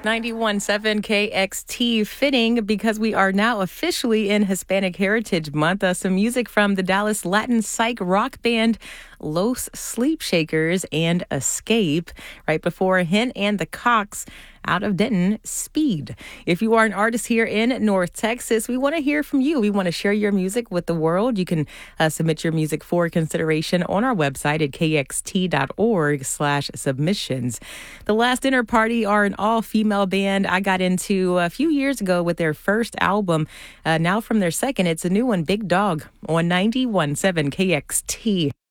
91.7 KXT, fitting because we are now officially in Hispanic Heritage Month. Some music from the Dallas Latin psych rock band Los Sleep Shakers and Escape. Right before Hen and the Cox out of Denton, Speed. If you are an artist here in North Texas, we want to hear from you. We want to share your music with the world. You can submit your music for consideration on our website at kxt.org/submissions. The Last Dinner Party are an all-female band I got into a few years ago with their first album. Now from their second, it's a new one, Big Dog, on 91.7 KXT.